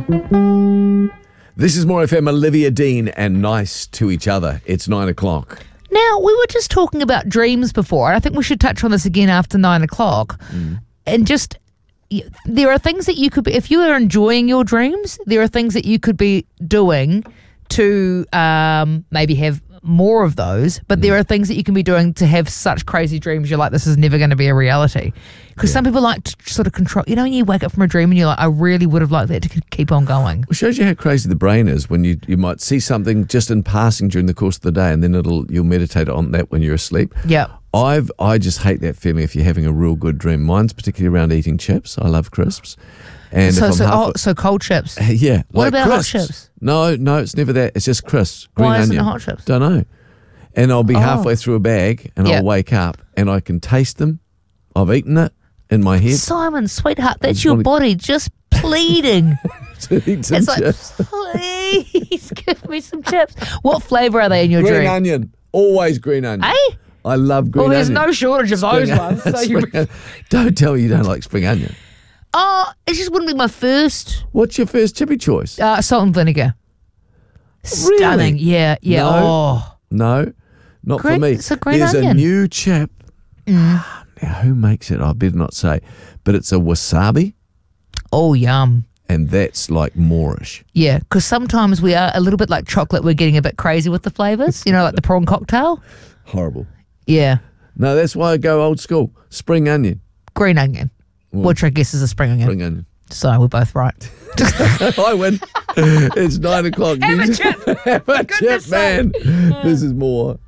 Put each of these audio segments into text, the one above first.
This is More FM, Olivia Dean and Nice to Each Other. It's 9 o'clock. Now, we were just talking about dreams before, and I think we should touch on this again after 9 o'clock. And just, there are things that you could be, if you are enjoying your dreams, there are things that you could be doing to maybe have more of those, but there are things that you can be doing to have such crazy dreams you're like, this is never going to be a reality. Because some people like to sort of control, you know, when you wake up from a dream and you're like, I really would have liked that to keep on going. It shows you how crazy the brain is when you might see something just in passing during the course of the day, and then you'll meditate on that when you're asleep. Yeah. I just hate that feeling if you're having a real good dream. Mine's particularly around eating chips. I love crisps. And so cold chips. Yeah. What about crisps. hot chips? No, it's never that. It's just crisps. Green Why onion. isn't it hot chips? Don't know. And I'll be halfway through a bag and I'll wake up and I can taste them. I've eaten it in my head. Simon, sweetheart, that's your body just pleading. To eat some It's like, chips. please give me some chips. What flavour are they in your Green drink? onion. Always green onion. Eh? I love green Well, onion. there's no shortage of those ones. So Don't tell me you don't like spring onion. it just wouldn't be my first. What's your first chippy choice? Salt and vinegar. Really? Stunning. Yeah. No. No, not for me. It's a green There's onion. a new chip. Now, who makes it? I better not say. But it's a wasabi, Oh, yum. and that's like Moorish. Yeah, because sometimes we are a little bit like chocolate. We're getting a bit crazy with the flavours, you know, like the prawn cocktail. Horrible. Yeah. No, that's why I go old school. Spring onion. Green onion, which I guess is a spring onion. Spring onion. So we're both right. I win. It's 9 o'clock. Have a chip. Have a chip, man. This is more.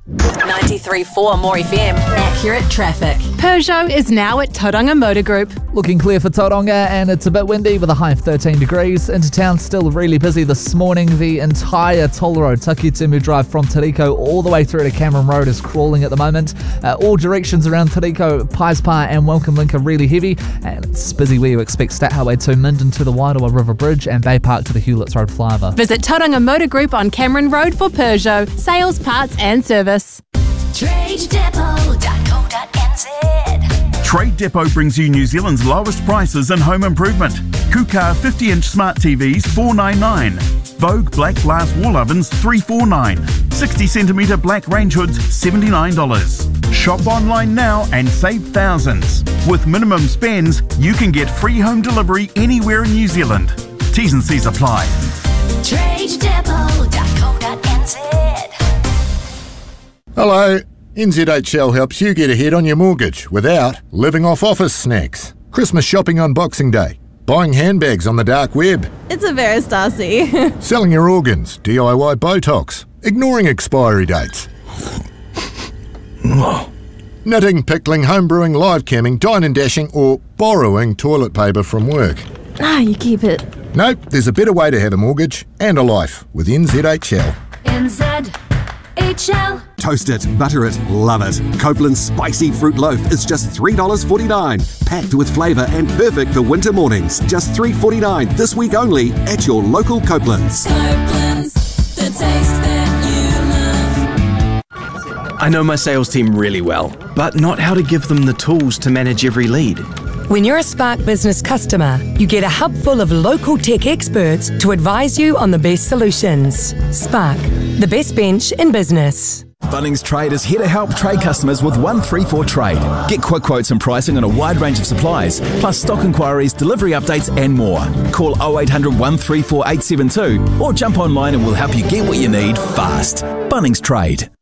93.4 More FM. Accurate traffic. Peugeot is now at Tauranga Motor Group. Looking clear for Tauranga, and it's a bit windy with a high of 13 degrees. Into town still really busy this morning. The entire toll road, Takitimu Drive from Tariko all the way through to Cameron Road is crawling at the moment. All directions around Tariko, Pies Pa and Welcome Link are really heavy, and it's busy where you expect Stat Highway to Minden to the Wairoa River Bridge and Bay Park to the Hewletts Road flyover. Visit Tauranga Motor Group on Cameron Road for Peugeot. Sales, parts and service. TradeDepot.co.nz. Trade Depot brings you New Zealand's lowest prices in home improvement. Kukar 50-inch smart TVs $499. Vogue black glass wall ovens $349. 60-centimetre black range hoods $79. Shop online now and save thousands. With minimum spends, you can get free home delivery anywhere in New Zealand. T's and C's apply. TradeDepot.co.nz. Hello. NZHL helps you get ahead on your mortgage without living off office snacks. Christmas shopping on Boxing Day. Buying handbags on the dark web. It's a Veris Darcy. Selling your organs. DIY Botox. Ignoring expiry dates. Knitting, pickling, homebrewing, live camming, dine and dashing, or borrowing toilet paper from work. You keep it. Nope, there's a better way to have a mortgage and a life with NZHL. NZHL. Toast it, butter it, love it. Copeland's spicy fruit loaf is just $3.49. Packed with flavour and perfect for winter mornings. Just $3.49 this week only at your local Copeland's. Copeland's, the taste that you love. I know my sales team really well, but not how to give them the tools to manage every lead. When you're a Spark Business customer, you get a hub full of local tech experts to advise you on the best solutions. Spark, the best bench in business. Bunnings Trade is here to help trade customers with 134 Trade. Get quick quotes and pricing on a wide range of supplies, plus stock inquiries, delivery updates and more. Call 0800 134 872 or jump online and we'll help you get what you need fast. Bunnings Trade.